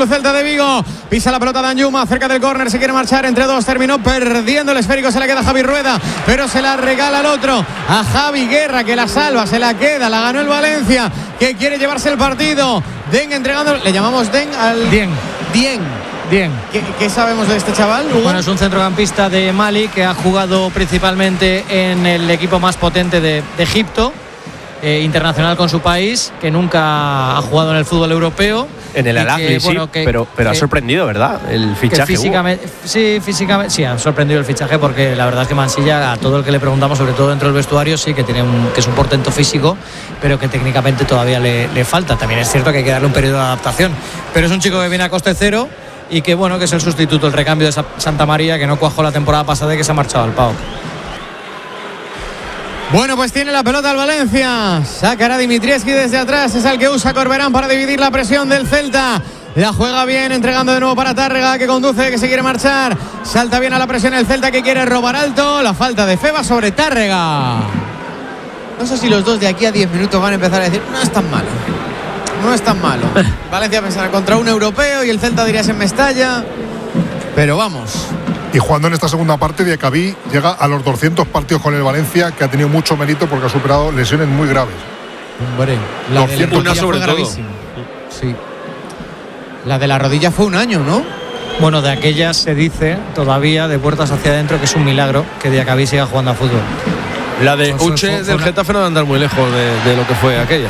Celta de Vigo. Pisa la pelota Danjuma cerca del córner, se quiere marchar entre dos, terminó perdiendo el esférico, se la queda Javi Rueda, pero se la regala al otro, a Javi Guerra, que la salva, se la queda, la ganó el Valencia, que quiere llevarse el partido. Den entregando, le llamamos Den al... Dien. ¿Qué sabemos de este chaval, Hugo? Bueno, es un centrocampista de Mali que ha jugado principalmente en el equipo más potente de Egipto, internacional con su país, que nunca ha jugado en el fútbol europeo. En el Al-Ahly, sí, pero ha sorprendido, ¿verdad? El fichaje. Físicamente sí, ha sorprendido el fichaje, porque la verdad es que Mansilla, a todo el que le preguntamos, sobre todo dentro del vestuario, sí que que es un portento físico, pero que técnicamente todavía le falta. También es cierto que hay que darle un periodo de adaptación, pero es un chico que viene a coste cero y que bueno, que es el sustituto, el recambio de Santa María, que no cuajó la temporada pasada y que se ha marchado al PAOK. Bueno, pues tiene la pelota el Valencia. Sacará Dimitrievski desde atrás. Es el que usa Corberán para dividir la presión del Celta. La juega bien, entregando de nuevo para Tárrega, que conduce, que se quiere marchar. Salta bien a la presión el Celta, que quiere robar alto. La falta de Febas sobre Tárrega. No sé si los dos de aquí a 10 minutos van a empezar a decir: no es tan malo. No es tan malo. Valencia pensará contra un europeo y el Celta diría: se me estalla. Pero vamos. Y jugando en esta segunda parte, Diacabí llega a los 200 partidos con el Valencia, que ha tenido mucho mérito porque ha superado lesiones muy graves. Hombre, la de la rodilla sobre todo. Sí. La de la rodilla fue un año, ¿no? Bueno, de aquellas se dice todavía, de puertas hacia adentro, que es un milagro que Diacabí siga jugando a fútbol. La de Uche del Getafe no va a andar muy lejos de lo que fue aquella.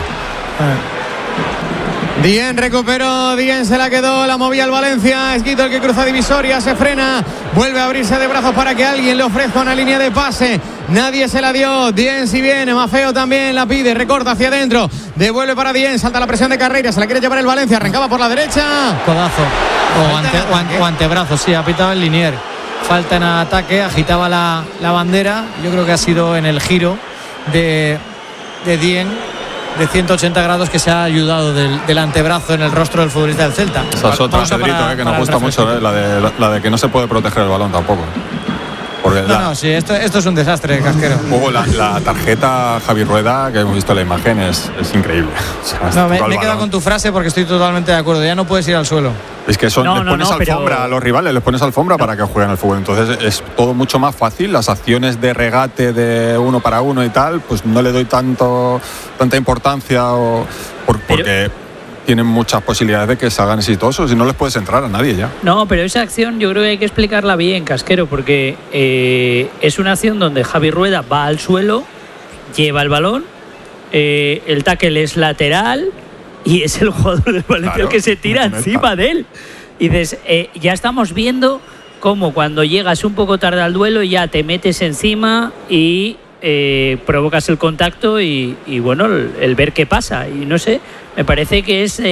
Dien recuperó, Dien se la quedó, la movía el Valencia. Es Guito el que cruza divisoria, se frena, vuelve a abrirse de brazos para que alguien le ofrezca una línea de pase. Nadie se la dio. Dien si viene, Mafeo también la pide, recorta hacia adentro, devuelve para Dien, salta la presión de Carreira, se la quiere llevar el Valencia, arrancaba por la derecha. Codazo o antebrazo, sí, ha pitado el Linier. Falta en ataque, agitaba la bandera. Yo creo que ha sido en el giro de Dien de 180 grados que se ha ayudado del antebrazo en el rostro del futbolista del Celta. Esa es otra, Pedrito, que nos gusta mucho, la de que no se puede proteger el balón tampoco. Sí, esto es un desastre, Casquero. Hugo, la tarjeta Javi Rueda, que hemos visto la imagen, es increíble. O sea, me he quedado con tu frase porque estoy totalmente de acuerdo. Ya no puedes ir al suelo. Es que les pones alfombra a los rivales, les pones alfombra para que jueguen al fútbol. Entonces es todo mucho más fácil. Las acciones de regate de uno para uno y tal, pues no le doy tanta importancia porque tienen muchas posibilidades de que salgan exitosos y no les puedes entrar a nadie ya. No, pero esa acción yo creo que hay que explicarla bien, Casquero, porque es una acción donde Javi Rueda va al suelo, lleva el balón, el tackle es lateral y es el jugador del Valencia el que se tira encima de él. Y dices, ya estamos viendo cómo cuando llegas un poco tarde al duelo ya te metes encima y provocas el contacto y bueno, el ver qué pasa. Y no sé, me parece que es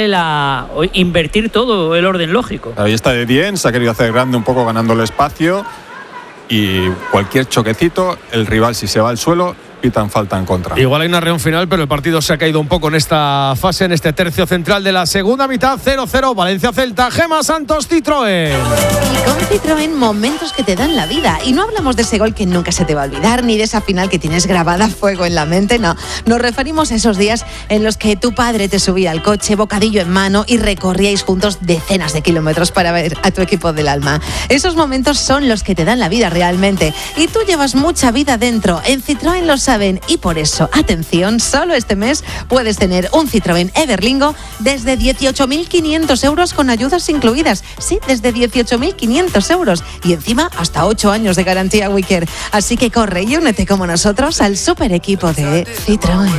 invertir todo el orden lógico. Ahí está de Dien, se ha querido hacer grande un poco ganando el espacio y cualquier choquecito, el rival si se va al suelo, pitan falta en contra. Igual hay una reunión final, pero el partido se ha caído un poco en esta fase, en este tercio central de la segunda mitad. 0-0 Valencia-Celta. Gemma Santos, Citroën. Y con Citroën, momentos que te dan la vida. Y no hablamos de ese gol que nunca se te va a olvidar, ni de esa final que tienes grabada a fuego en la mente, no. Nos referimos a esos días en los que tu padre te subía al coche, bocadillo en mano, y recorríais juntos decenas de kilómetros para ver a tu equipo del alma. Esos momentos son los que te dan la vida realmente. Y tú llevas mucha vida dentro. En Citroën los saben, y por eso, atención, solo este mes puedes tener un Citroën Everlingo desde 18.500 euros con ayudas incluidas. Sí, desde 18.500 euros y encima hasta 8 años de garantía Wicker. Así que corre y únete como nosotros al super equipo de Citroën.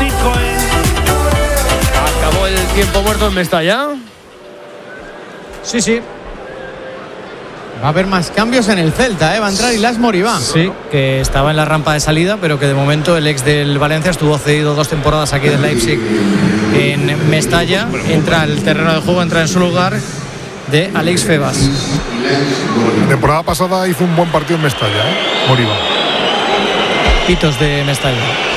Acabó el tiempo muerto en Mestalla. Sí. Va a haber más cambios en el Celta, va a entrar Ilas Moribá. Sí, que estaba en la rampa de salida, pero que de momento el ex del Valencia estuvo cedido 2 temporadas aquí del Leipzig en Mestalla. Entra al terreno de juego, entra en su lugar de Alex Febas. La temporada pasada hizo un buen partido en Mestalla, Moribá. Hitos de Mestalla.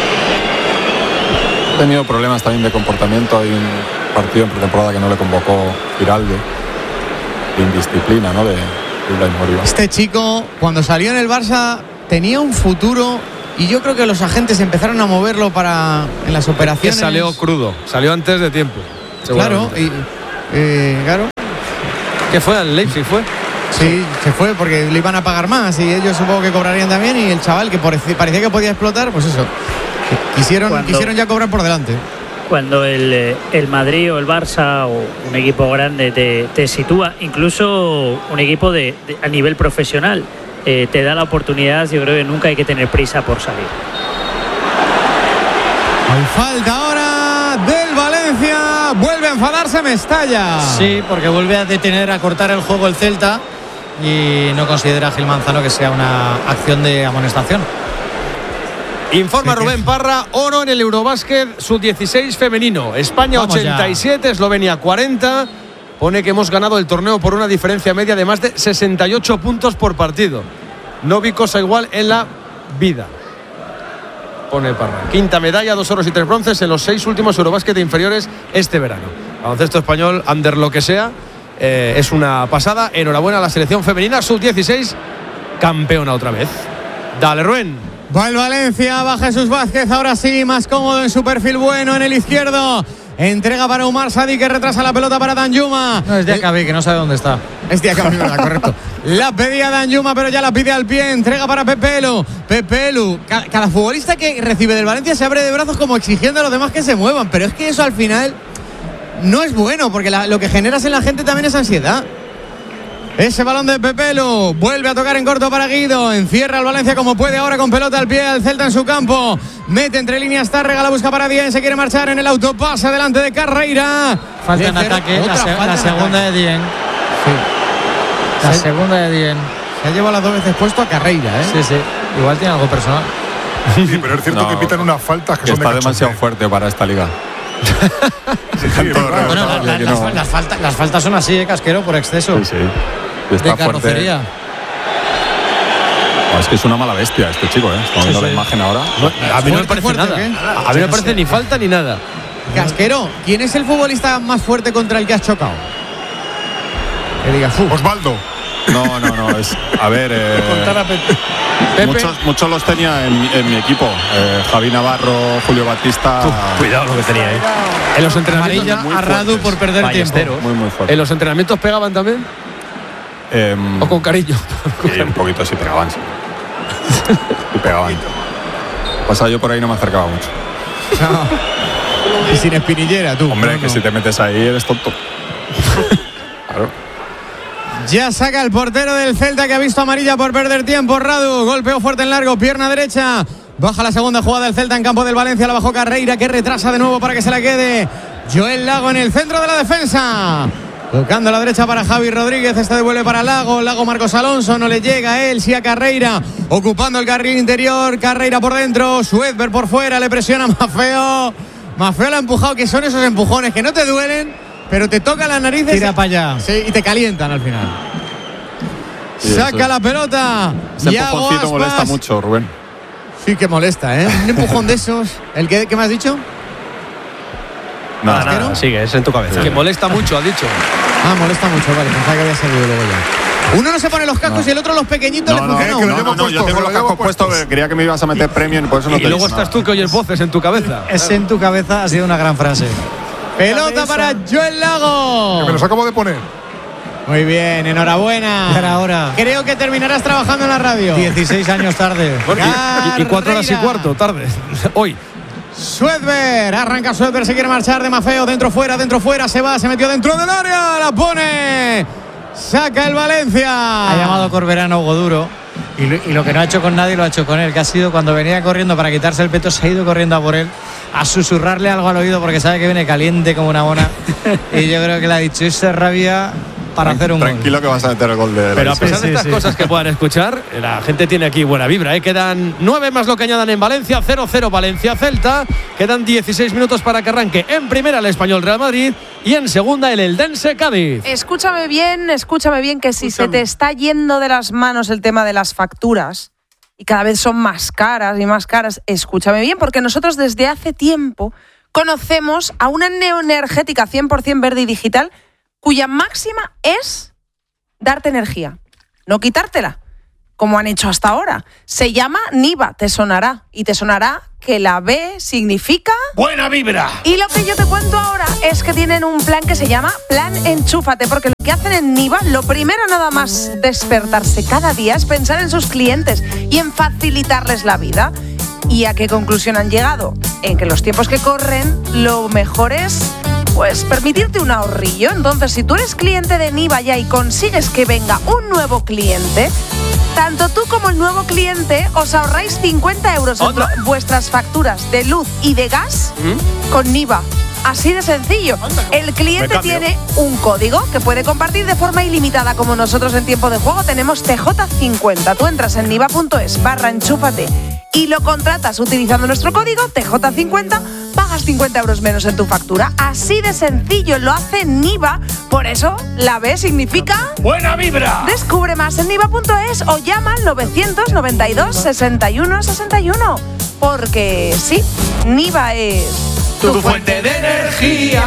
Ha tenido problemas también de comportamiento. Hay un partido en pretemporada que no le convocó Giralde, de indisciplina, ¿no? De Este chico, cuando salió en el Barça, tenía un futuro y yo creo que los agentes empezaron a moverlo en las operaciones. Que salió crudo, salió antes de tiempo. Claro, claro. ¿Qué fue? ¿Al Leipzig fue? Sí, se fue porque le iban a pagar más y ellos supongo que cobrarían también, y el chaval que parecía que podía explotar, pues eso, quisieron ya cobrar por delante. Cuando el Madrid o el Barça o un equipo grande te sitúa, incluso un equipo a nivel profesional, te da la oportunidad, yo creo que nunca hay que tener prisa por salir. Hay falta ahora del Valencia, vuelve a enfadarse Mestalla. Sí, porque vuelve a detener, a cortar el juego el Celta, y no considera Gil Manzano que sea una acción de amonestación. Informa Rubén Parra, oro en el Eurobásquet sub-16 femenino. España Vamos 87, Eslovenia 40. Pone que hemos ganado el torneo por una diferencia media de más de 68 puntos por partido. No vi cosa igual en la vida. Pone Parra. Quinta medalla, 2 oros y 3 bronces en los 6 últimos Eurobásquet inferiores este verano. Baloncesto español, under lo que sea, es una pasada. Enhorabuena a la selección femenina sub-16, campeona otra vez. Dale, Rubén. Va el Valencia, baja Jesús Vázquez, ahora sí, más cómodo en su perfil bueno en el izquierdo. Entrega para Umar Sadi, que retrasa la pelota para Danjuma. No, es de Diacabí, que no sabe dónde está. Es Diacabí, ¿verdad? Correcto. La pedía Danjuma, pero ya la pide al pie. Entrega para Pepelu. Cada futbolista que recibe del Valencia se abre de brazos como exigiendo a los demás que se muevan. Pero es que eso al final no es bueno, porque lo que generas en la gente también es ansiedad. Ese balón de Pepelu vuelve a tocar en corto para Guido. Encierra al Valencia como puede ahora con pelota al pie al Celta en su campo. Mete entre líneas Tárrega, la busca para Dieng. Se quiere marchar en el autopase delante de Carreira. Falta en ataque, la segunda de Dieng. Sí. La segunda de Dieng. Se ha llevado las 2 veces puesto a Carreira, ¿eh? Sí. Igual tiene algo personal. Sí, pero es cierto que pitan unas faltas que son está demasiado fuerte para esta liga. Bueno, las faltas son así, Casquero, por exceso. Sí. De carrocería. Es que es una mala bestia este chico, ¿eh? Estamos viendo la imagen ahora. A mí no me parece nada. A mí no me parece ni falta ni nada. Casquero, ¿quién es el futbolista más fuerte contra el que has chocado? Que digas, Osvaldo. No. A ver, muchos los tenía en mi equipo. Javi Navarro, Julio Batista. Cuidado lo que tenía ahí. En los entrenamientos. Amarilla a Radu por perder tiempo. Muy fuerte. ¿En los entrenamientos pegaban también? ¿O con cariño? Sí, un poquito sí pegaban, sí. Y pegaban. Pasa, yo por ahí no me acercaba mucho. No. Y sin espinillera, tú. Hombre, que si te metes ahí eres tonto. Claro. Ya saca el portero del Celta, que ha visto amarilla por perder tiempo. Radu, golpeo fuerte en largo, pierna derecha. Baja la segunda jugada del Celta en campo del Valencia. La bajó Carreira, que retrasa de nuevo para que se la quede Joel Lago en el centro de la defensa. Tocando a la derecha para Javi Rodríguez. Este devuelve para Lago Marcos Alonso. No le llega a él, sí a Carreira. Ocupando el carril interior. Carreira por dentro. Suedberg por fuera. Le presiona Maffeo. Maffeo la ha empujado, que son esos empujones que no te duelen, pero te tocan las narices. Tira para allá. Sí, y te calientan al final. Sí, saca la pelota. Ese empujoncito molesta mucho, Rubén. Sí que molesta, ¿eh? Un empujón de esos. ¿El qué me has dicho? Nada, sigue, es en tu cabeza. Que molesta mucho, ha dicho. Molesta mucho, vale. Pensaba que había salido luego ya. Uno no se pone los cascos y el otro los pequeñitos le funciona. No, yo tengo los cascos puestos. Creía que me ibas a meter premio y por eso no te. Y luego estás tú que oyes voces en tu cabeza. Es en tu cabeza, ha sido una gran frase. Pelota para Joel Lago. Que me los acabo de poner. Muy bien, enhorabuena. Ya era hora. Creo que terminarás trabajando en la radio. 16 años tarde. Y 4 horas y cuarto tarde. Hoy. Suedberg, arranca Suedberg, se quiere marchar de Maffeo, dentro fuera, se va, se metió dentro del área, la pone, saca el Valencia. Ha llamado Corberán a Hugo Duro y lo que no ha hecho con nadie lo ha hecho con él, que ha sido cuando venía corriendo para quitarse el peto, se ha ido corriendo a por él, a susurrarle algo al oído porque sabe que viene caliente como una mona y yo creo que le ha dicho esa rabia para hacer un tranquilo gol. Que vas a meter el gol de pero a pesar de estas cosas que puedan escuchar, la gente tiene aquí buena vibra, ¿eh? Quedan 9 más lo que añadan en Valencia, 0-0 Valencia-Celta. Quedan 16 minutos para que arranque en primera el Español Real Madrid y en segunda el Eldense Cádiz. Escúchame bien que si se te está yendo de las manos el tema de las facturas y cada vez son más caras y más caras, escúchame bien, porque nosotros desde hace tiempo conocemos a una neoenergética 100% verde y digital cuya máxima es darte energía, no quitártela. como han hecho hasta ahora. Se llama Niva, te sonará. Y te sonará que la B significa... ¡buena vibra! Y lo que yo te cuento ahora es que tienen un plan que se llama Plan Enchúfate, porque lo que hacen en Niva, lo primero nada más despertarse cada día es pensar en sus clientes y en facilitarles la vida. ¿Y a qué conclusión han llegado? En que los tiempos que corren, lo mejor es... pues permitirte un ahorrillo. Entonces, si tú eres cliente de Niva ya y consigues que venga un nuevo cliente, tanto tú como el nuevo cliente os ahorráis 50 euros en vuestras facturas de luz y de gas con Niva. Así de sencillo. El cliente tiene un código que puede compartir de forma ilimitada, como nosotros en Tiempo de Juego tenemos TJ50. Tú entras en niva.es/enchúfate y lo contratas utilizando nuestro código TJ50, pagas 50 euros menos en tu factura. Así de sencillo lo hace Niva. Por eso la B significa ¡buena vibra! Descubre más en niva.es o llama al 992 61 61. Porque sí, Niva es tu fuente de energía.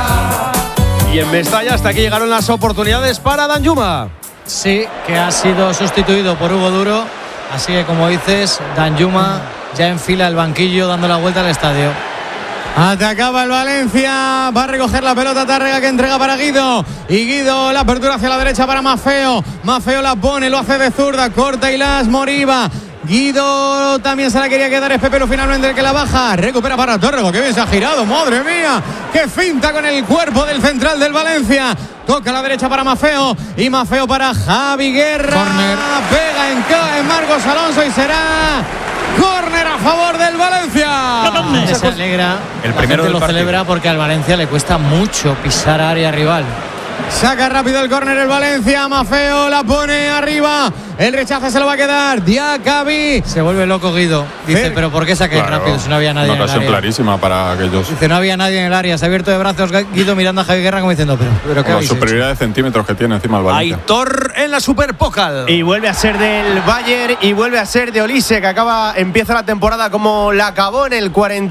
Y en Mestalla hasta aquí llegaron las oportunidades para Danjuma. Sí, que ha sido sustituido por Hugo Duro. Así que, como dices, Danjuma ya enfila el banquillo dando la vuelta al estadio. Atacaba el Valencia, va a recoger la pelota Tárrega, que entrega para Guido, y Guido la apertura hacia la derecha para Maffeo. Maffeo la pone, lo hace de zurda, corta y las Moriba. Guido también se la quería quedar, es Pepe Lu finalmente el que la baja, recupera para Tárrega, que bien se ha girado, madre mía, qué finta con el cuerpo del central del Valencia. Toca a la derecha para Maffeo, y Maffeo para Javi Guerra. Corner. Pega en Marcos Alonso y será córner a favor del Valencia. Se alegra, el primero del lo partido. celebra porque al Valencia le cuesta mucho pisar área rival. Saca rápido el córner el Valencia, Maffeo la pone arriba, el rechace se lo va a quedar Diakabi. Se vuelve loco Guido, dice, pero ¿por qué saqué rápido si no había nadie en Una el ocasión área? clarísima para aquellos. Dice, no había nadie en el área, se ha abierto de brazos Guido mirando a Javi Guerra como diciendo, pero ¿qué La habéis superioridad de centímetros que tiene encima el Valencia. Aitor en la Superpócal. Y vuelve a ser del Bayern y vuelve a ser de Olise, que empieza la temporada como la acabó en el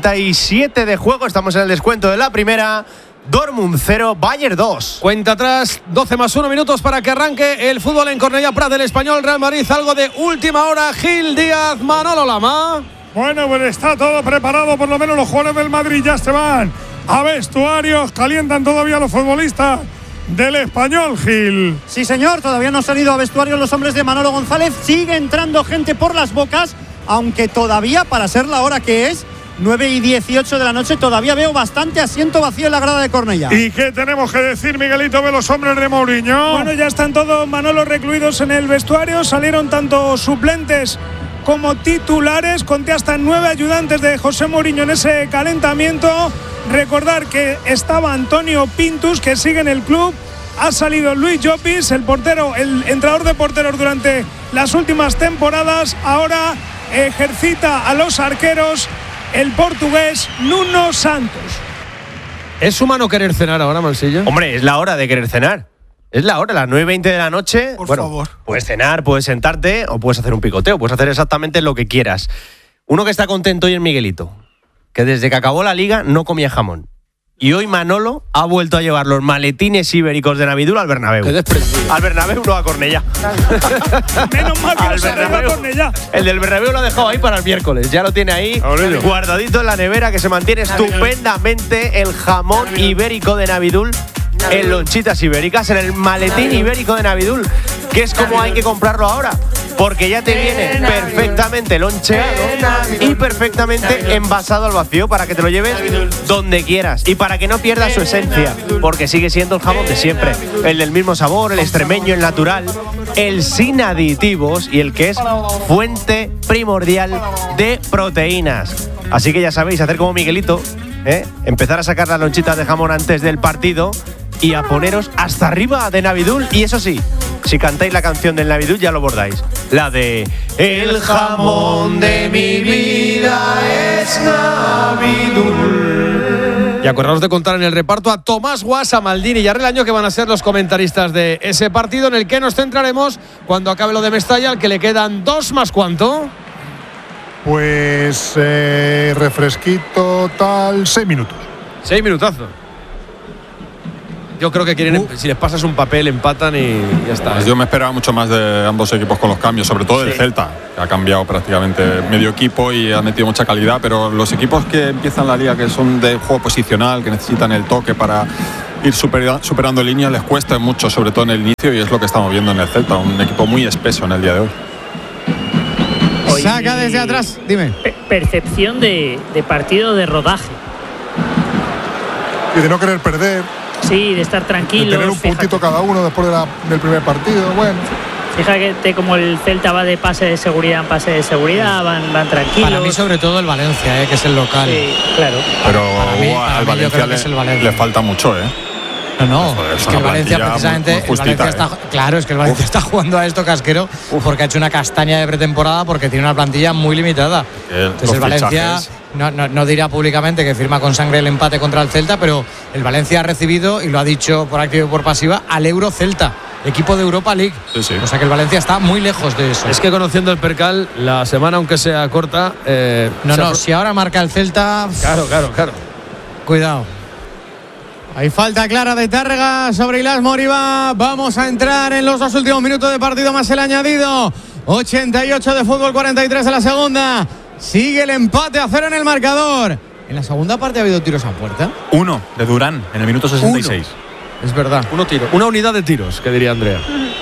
47 de juego. Estamos en el descuento de la primera. Dortmund 0, Bayern 2. Cuenta atrás, 12+1 minutos para que arranque el fútbol en Cornellà Prat del Español Real Madrid. Algo de última hora, Gil Díaz, Manolo Lama. Bueno, pues está todo preparado, por lo menos los jugadores del Madrid ya se van a vestuarios, calientan todavía los futbolistas del Español, Gil. Sí, señor, todavía no se han ido a vestuarios los hombres de Manolo González, sigue entrando gente por las bocas, aunque todavía, para ser la hora que es, 9:18 de la noche, todavía veo bastante asiento vacío en la grada de Cornellà. ¿Y qué tenemos que decir, Miguelito, de los hombres de Mourinho? Bueno, ya están todos, Manolo, recluidos en el vestuario. Salieron tanto suplentes como titulares. Conté hasta 9 ayudantes de José Mourinho en ese calentamiento. Recordar que estaba Antonio Pintus, que sigue en el club. Ha salido Luis Llopis, el portero, el entrenador de porteros durante las últimas temporadas. Ahora ejercita a los arqueros el portugués Nuno Santos. ¿Es humano querer cenar ahora, Mansilla? Hombre, es la hora de querer cenar. Es la hora, las 9:20 de la noche. Por favor. Puedes cenar, puedes sentarte o puedes hacer un picoteo. Puedes hacer exactamente lo que quieras. Uno que está contento hoy es Miguelito, que desde que acabó la liga no comía jamón. Y hoy Manolo ha vuelto a llevar los maletines ibéricos de Navidul al Bernabéu. Qué desprendido. Al Bernabéu, no a Cornellà. Menos mal que Al no se arregla Bernabéu. Cornellà. El del Bernabéu lo ha dejado ahí para el miércoles. Ya lo tiene ahí Aurelio. guardadito en la nevera, que se mantiene estupendamente el jamón ibérico de Navidul en lonchitas ibéricas, en el maletín ibérico de Navidul, que es como hay que comprarlo ahora, porque ya te viene perfectamente loncheado y perfectamente envasado al vacío para que te lo lleves donde quieras y para que no pierdas su esencia, porque sigue siendo el jamón de siempre, el del mismo sabor, el extremeño, el natural, el sin aditivos y el que es fuente primordial de proteínas. Así que ya sabéis, hacer como Miguelito, empezar a sacar las lonchitas de jamón antes del partido y a poneros hasta arriba de Navidul. Y eso sí, si cantáis la canción del Navidul ya lo bordáis, la de El jamón de mi vida es Navidul. Y acordaos de contar en el reparto a Tomás Guasa, Maldini y Arrelaño, que van a ser los comentaristas de ese partido, en el que nos centraremos cuando acabe lo de Mestalla, al que le quedan 2 más ¿cuánto? Pues refresquito tal, 6 minutos. 6 minutazos. Yo creo que quieren, si les pasas un papel, empatan y ya está. Pues yo me esperaba mucho más de ambos equipos con los cambios, sobre todo el Celta, que ha cambiado prácticamente medio equipo y ha metido mucha calidad, pero los equipos que empiezan la liga, que son de juego posicional, que necesitan el toque para ir superando líneas, les cuesta mucho, sobre todo en el inicio, y es lo que estamos viendo en el Celta, un equipo muy espeso en el día de hoy. Saca desde atrás, dime. Percepción de partido de rodaje. Y de no querer perder. Sí, de estar tranquilos. De tener un puntito cada uno después del primer partido. Bueno. Fíjate como el Celta va de pase de seguridad en pase de seguridad, van tranquilos. Para mí sobre todo el Valencia, que es el local. Sí, claro. Pero al Valencia le falta mucho, No, es que el Valencia precisamente es que el Valencia está jugando a esto, Casquero, porque ha hecho una castaña de pretemporada, porque tiene una plantilla muy limitada. Entonces el Valencia no dirá públicamente que firma con sangre el empate contra el Celta, pero el Valencia ha recibido, y lo ha dicho por activa y por pasiva, al Euro Celta, equipo de Europa League. Sí. O sea que el Valencia está muy lejos de eso. Es que conociendo el percal, la semana, aunque sea corta... si ahora marca el Celta... Claro. Cuidado. Hay falta clara de Tárrega sobre Ilás Moriba. Vamos a entrar en los 2 últimos minutos de partido más el añadido. 88 de fútbol, 43 de la segunda. Sigue el empate a 0 en el marcador. En la segunda parte ha habido tiros a puerta. 1 de Durán en el minuto 66. Es verdad. Una unidad de tiros, que diría Andrea.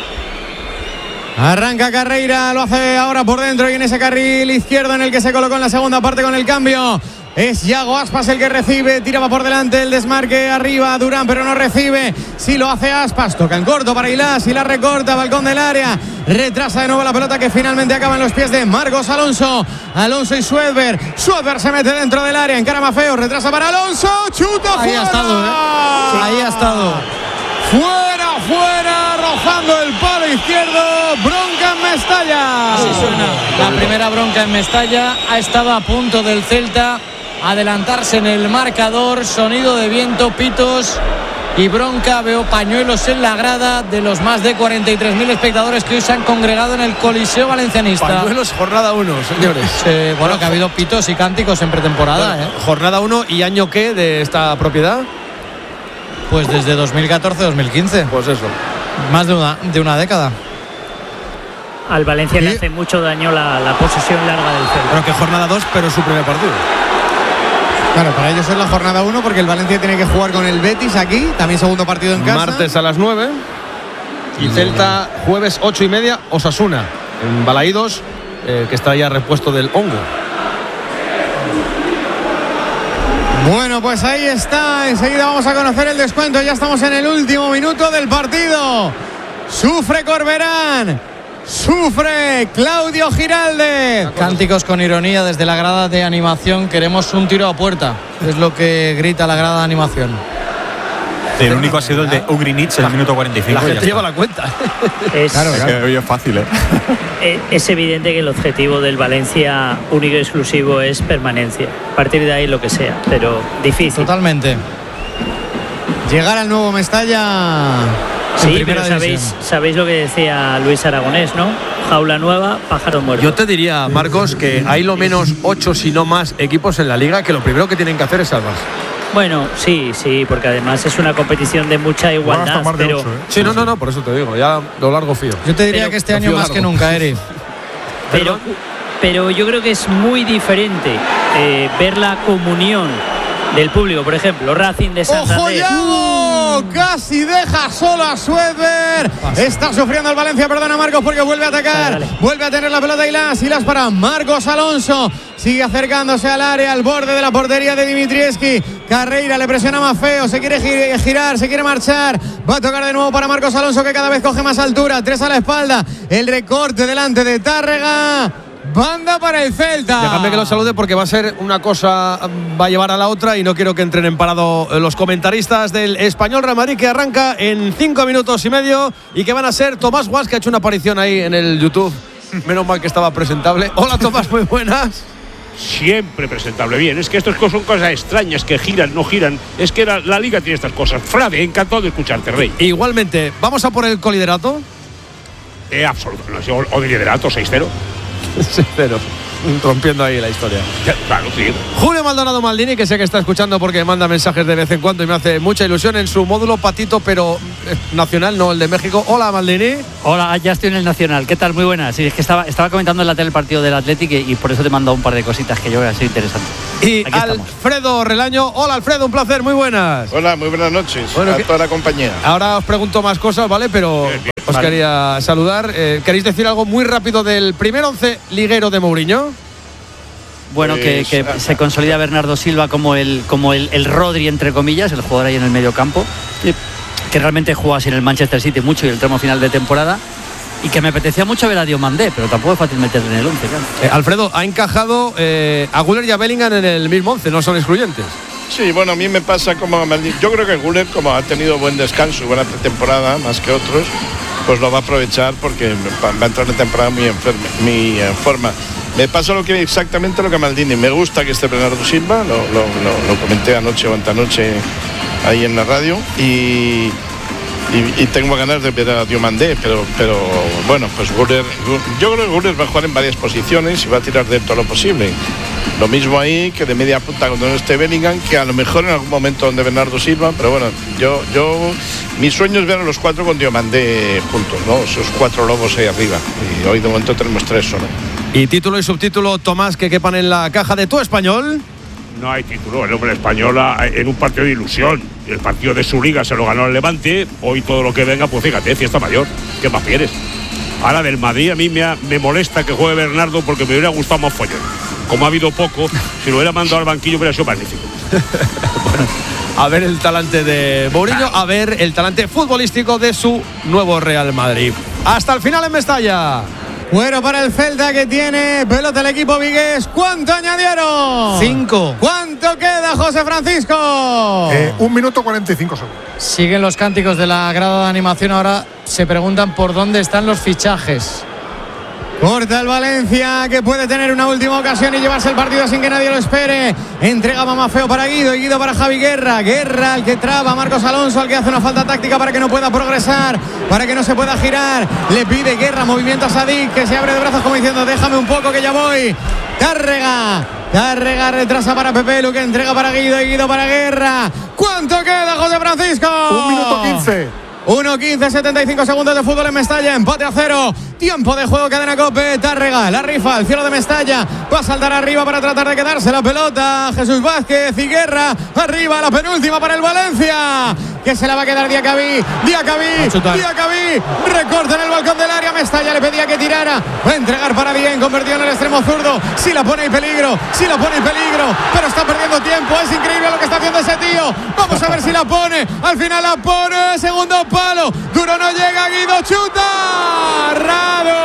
Arranca Carreira, lo hace ahora por dentro y en ese carril izquierdo en el que se colocó en la segunda parte con el cambio. Es Yago Aspas el que recibe, tiraba por delante el desmarque arriba Durán, pero no recibe. Sí lo hace Aspas, toca en corto para Ilás, y la recorta, balcón del área, retrasa de nuevo la pelota que finalmente acaba en los pies de Marcos Alonso. Alonso y Suedberg se mete dentro del área, encara Mafeo, retrasa para Alonso, chuta ahí fuera. Ahí ha estado. Fuera, rozando el palo izquierdo, bronca en Mestalla. Así suena. La primera bronca en Mestalla, ha estado a punto del Celta adelantarse en el marcador, sonido de viento, pitos y bronca. Veo pañuelos en la grada de los más de 43.000 espectadores que hoy se han congregado en el Coliseo Valencianista. Pañuelos, jornada 1, señores. Que ha habido pitos y cánticos en pretemporada. Jornada 1, ¿y año qué de esta propiedad? Pues desde 2014-2015. Pues eso. Más de una década. Al Valencia le hace mucho daño la posesión larga del Celta. Pero que jornada 2, pero su primer partido. Claro, para ellos es la jornada 1 porque el Valencia tiene que jugar con el Betis aquí, también segundo partido en casa. Martes a las 9 y Celta jueves 8:30, Osasuna en Balaídos, que está ya repuesto del hongo. Bueno, pues ahí está, enseguida vamos a conocer el descuento, ya estamos en el último minuto del partido. Sufre Corberán, sufre Claudio Giraldez. Cánticos con ironía desde la grada de animación, queremos un tiro a puerta, es lo que grita la grada de animación. El único ha sido el de Ugrinic en el minuto 45. La gente lleva la cuenta. Claro. Que hoy es fácil, Es evidente que el objetivo del Valencia único y exclusivo es permanencia. A partir de ahí lo que sea, pero difícil. Totalmente. Llegar al nuevo Mestalla. Sí, pero sabéis lo que decía Luis Aragonés, ¿no? Jaula nueva, pájaro muerto. Yo te diría, Marcos, que hay lo menos 8, si no más, equipos en la liga que lo primero que tienen que hacer es salvarse. Bueno, sí, porque además es una competición de mucha igualdad. Pero 8, Sí, no, por eso te digo, ya lo largo fío. Yo te diría que este año más que nunca, Eri. Pero yo creo que es muy diferente ver la comunión del público, por ejemplo, Racing de Santander. ¡Ojo, Yago! Casi deja solo a Suedberg. Está sufriendo el Valencia, perdona Marcos, porque vuelve a atacar. Dale. Vuelve a tener la pelota Ilás para Marcos Alonso. Sigue acercándose al área, al borde de la portería de Dimitrievski. Carreira le presiona a Mafeo, se quiere girar, se quiere marchar. Va a tocar de nuevo para Marcos Alonso, que cada vez coge más altura. 3 a la espalda. El recorte delante de Tárrega. Banda para el Celta. Déjame que lo salude porque va a ser una cosa, va a llevar a la otra y no quiero que entren en parado los comentaristas del Español Real Madrid, que arranca en 5 minutos y medio y que van a ser Tomás Guas, que ha hecho una aparición ahí en el YouTube. Menos mal que estaba presentable. Hola Tomás, muy buenas. Siempre presentable. Bien, es que estas son cosas extrañas que giran, no giran. Es que la liga tiene estas cosas. Frade, encantado de escucharte, Rey. Igualmente, ¿vamos a por el coliderato? Absolutamente. O de liderato, 6-0. 6-0. rompiendo ahí la historia. Claro, sí. Julio Maldonado Maldini, que sé que está escuchando porque manda mensajes de vez en cuando y me hace mucha ilusión en su módulo patito, pero nacional, no el de México. Hola, Maldini. Hola, ya estoy en el nacional. ¿Qué tal? Muy buenas. Sí, es que estaba comentando en la tele el partido del Athletic y por eso te he mandado un par de cositas que yo creo que ha sido interesante. Y Alfredo Relaño. Hola, Alfredo, un placer, muy buenas. Hola, muy buenas noches a toda la compañía. Ahora os pregunto más cosas, ¿vale? Pero os quería saludar. ¿Queréis decir algo muy rápido del primer 11 liguero de Mourinho? Bueno, que se consolida Bernardo Silva como el Rodri, entre comillas, el jugador ahí en el medio campo, que realmente juega así en el Manchester City mucho y el tramo final de temporada. Y que me apetecía mucho ver a Diomandé, pero tampoco es fácil meterle en el 11, claro. Alfredo, ha encajado a Güler y a Bellingham en el mismo 11, no son excluyentes. Sí, bueno, a mí me pasa como yo creo que Güler, como ha tenido buen descanso, buena pretemporada, más que otros, pues lo va a aprovechar porque va a entrar en temporada muy en forma. Me pasa exactamente lo que a Maldini. Me gusta que esté Bernardo Silva, lo comenté anoche o antanoche ahí en la radio, y tengo ganas de ver a Diomandé, pero bueno, pues Güler, yo creo que Güler va a jugar en varias posiciones y va a tirar de todo lo posible. Lo mismo ahí que de media punta cuando no esté Bellingham, que a lo mejor en algún momento donde Bernardo Silva, pero bueno, mi sueño es ver a los 4 con Diomandé juntos, ¿no? Esos 4 lobos ahí arriba, y hoy de momento tenemos 3 solo. Y título y subtítulo, Tomás, que quepan en la caja de Tu Español. No hay título, el hombre español en un partido de ilusión. El partido de su liga se lo ganó el Levante. Hoy todo lo que venga, pues fíjate, fiesta mayor. ¿Qué más quieres? Ahora del Madrid a mí me molesta que juegue Bernardo porque me hubiera gustado más follón. Como ha habido poco, si lo hubiera mandado al banquillo hubiera sido magnífico. Bueno, a ver el talante de Mourinho, a ver el talante futbolístico de su nuevo Real Madrid. Hasta el final en Mestalla. Bueno, para el Celta, que tiene pelota el equipo vigués. ¿Cuánto añadieron? 5. ¿Cuánto queda, José Francisco? 1 minuto 45 segundos. Siguen los cánticos de la grada de animación. Ahora se preguntan por dónde están los fichajes. Corta el Valencia, que puede tener una última ocasión y llevarse el partido sin que nadie lo espere. Entrega Mamafeo para Guido y Guido para Javi Guerra. Guerra al que traba Marcos Alonso, al que hace una falta táctica para que no pueda progresar, para que no se pueda girar. Le pide Guerra movimiento a Sadik, que se abre de brazos como diciendo déjame un poco que ya voy. Tárrega retrasa para Pepe Lu, que entrega para Guido y Guido para Guerra. ¿Cuánto queda, José Francisco? 1 minuto 15. 1:15, 75 segundos de fútbol en Mestalla, empate a 0. Tiempo de juego, cadena COPE. Tárrega, la rifa al cielo de Mestalla. Va a saltar arriba para tratar de quedarse la pelota. Jesús Vázquez y Guerra. Arriba, la penúltima para el Valencia, que se la va a quedar Diacabí. Recorta en el balcón del área. Mestalla le pedía que tirara. Va a entregar para Bien, convertido en el extremo zurdo. Si la pone en peligro, pero está perdiendo tiempo. Es increíble lo que está haciendo ese tío. Vamos a ver si la pone. Al final la pone. Segundo palo. Duro no llega. Guido chuta. Rado.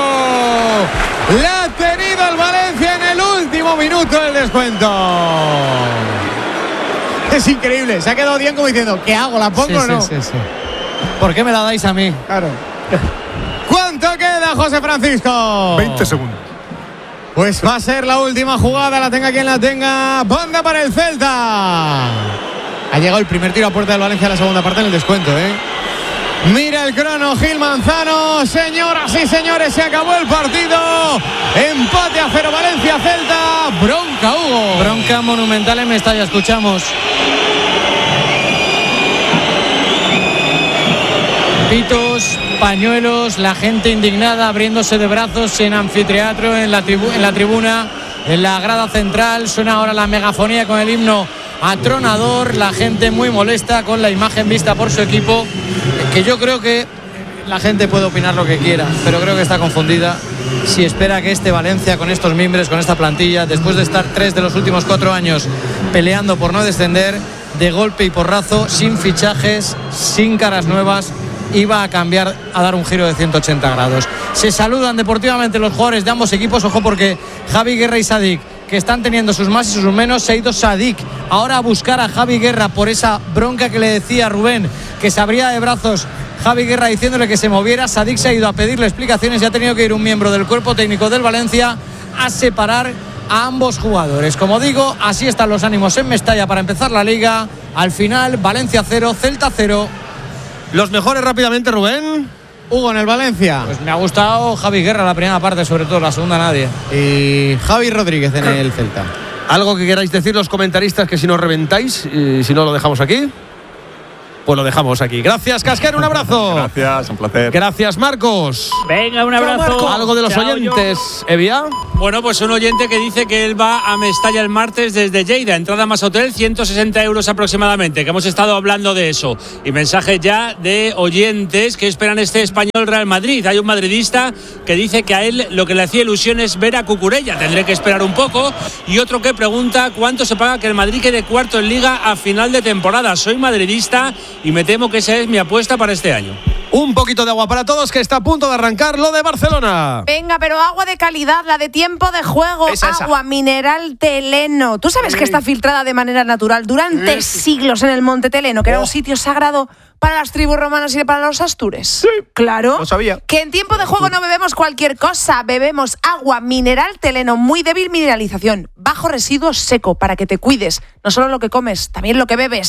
La ha tenido el Valencia en el último minuto del descuento. Es increíble. Se ha quedado bien como diciendo, ¿qué hago? ¿La pongo o no? Sí. ¿Por qué me la dais a mí? Claro. ¿Cuánto queda, José Francisco? 20 segundos. Pues va a ser la última jugada, la tenga quien la tenga. Banda para el Celta. Ha llegado el primer tiro a puerta del Valencia en la segunda parte en el descuento, Mira el crono, Gil Manzano. Señoras y señores, se acabó el partido. Empate a 0, Valencia-Celta. Bronca, Hugo. Bronca monumental en Mestalla, escuchamos. Pitos, pañuelos, la gente indignada abriéndose de brazos en anfiteatro, en la tribuna, en la grada central. Suena ahora la megafonía con el himno atronador, la gente muy molesta con la imagen vista por su equipo, que yo creo que la gente puede opinar lo que quiera, pero creo que está confundida si espera que este Valencia, con estos mimbres, con esta plantilla, después de estar 3 de los últimos 4 años peleando por no descender, de golpe y porrazo, sin fichajes, sin caras nuevas, iba a cambiar, a dar un giro de 180 grados. Se saludan deportivamente los jugadores de ambos equipos. Ojo, porque Javi Guerra y Sadik, que están teniendo sus más y sus menos, se ha ido Sadik ahora a buscar a Javi Guerra por esa bronca que le decía Rubén, que se abría de brazos Javi Guerra diciéndole que se moviera. Sadik se ha ido a pedirle explicaciones y ha tenido que ir un miembro del cuerpo técnico del Valencia a separar a ambos jugadores. Como digo, así están los ánimos en Mestalla para empezar la liga. Al final, Valencia 0, Celta 0. Los mejores rápidamente, Rubén. Hugo, en el Valencia. Pues me ha gustado Javi Guerra la primera parte, sobre todo la segunda nadie. Y Javi Rodríguez en el Celta. ¿Algo que queráis decir los comentaristas que si nos reventáis y si no lo dejamos aquí? Pues lo dejamos aquí. Gracias, Casquero, un abrazo. Gracias, un placer. Gracias, Marcos. Venga, un abrazo. Algo de los oyentes, Evia. Bueno, pues un oyente que dice que él va a Mestalla el martes desde Lleida, entrada más hotel, 160 euros aproximadamente, que hemos estado hablando de eso. Y mensaje ya de oyentes que esperan este Español Real Madrid. Hay un madridista que dice que a él lo que le hacía ilusión es ver a Cucurella, tendré que esperar un poco. Y otro que pregunta cuánto se paga que el Madrid quede cuarto en Liga a final de temporada. Soy madridista y me temo que esa es mi apuesta para este año. Un poquito de agua para todos, que está a punto de arrancar lo de Barcelona. Venga, pero agua de calidad, la de tiempo de juego, agua mineral Teleno. ¿Tú sabes que está filtrada de manera natural durante siglos en el Monte Teleno, que era un sitio sagrado para las tribus romanas y para los astures? Sí. Claro. Lo sabía. Que en tiempo de juego no bebemos cualquier cosa, bebemos agua mineral Teleno, muy débil mineralización, bajo residuo seco, para que te cuides, no solo lo que comes, también lo que bebes.